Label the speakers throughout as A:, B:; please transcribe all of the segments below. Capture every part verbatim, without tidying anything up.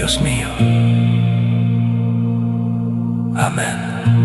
A: Dios mío. Amén.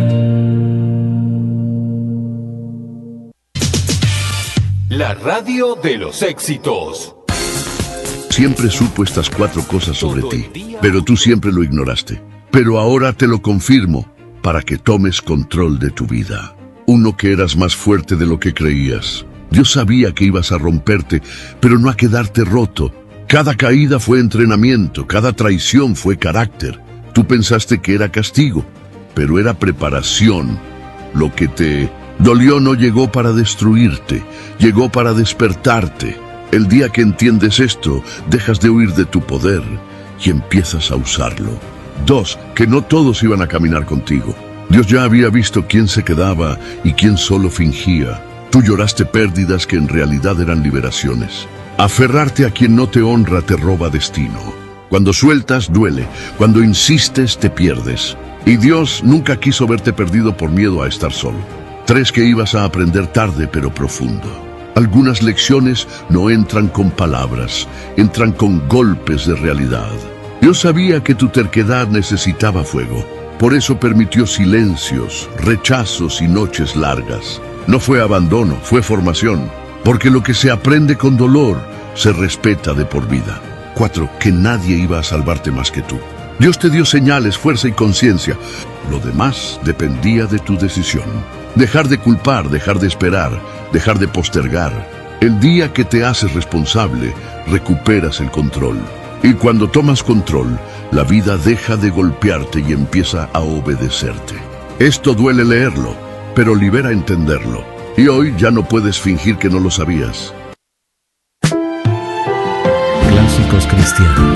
B: La radio de los éxitos.
C: Siempre supo estas cuatro cosas sobre ti, pero tú siempre lo ignoraste. Pero ahora te lo confirmo, para que tomes control de tu vida. Uno, que eras más fuerte de lo que creías. Dios sabía que ibas a romperte, pero no a quedarte roto. Cada caída fue entrenamiento, cada traición fue carácter. Tú pensaste que era castigo, pero era preparación. Lo que te dolió no llegó para destruirte, llegó para despertarte. El día que entiendes esto, dejas de huir de tu poder y empiezas a usarlo. Dos, que no todos iban a caminar contigo. Dios ya había visto quién se quedaba y quién solo fingía. Tú lloraste pérdidas que en realidad eran liberaciones. Aferrarte a quien no te honra te roba destino. Cuando sueltas, duele. Cuando insistes, te pierdes. Y Dios nunca quiso verte perdido por miedo a estar solo. Tres, que ibas a aprender tarde pero profundo. Algunas lecciones no entran con palabras, entran con golpes de realidad. Dios sabía que tu terquedad necesitaba fuego. Por eso permitió silencios, rechazos y noches largas. No fue abandono, fue formación. Porque lo que se aprende con dolor, se respeta de por vida. Cuatro, que nadie iba a salvarte más que tú. Dios te dio señales, fuerza y conciencia. Lo demás dependía de tu decisión. Dejar de culpar, dejar de esperar, dejar de postergar. El día que te haces responsable, recuperas el control. Y cuando tomas control, la vida deja de golpearte y empieza a obedecerte. Esto duele leerlo, pero libera entenderlo. Y hoy ya no puedes fingir que no lo sabías.
D: Clásicos cristianos.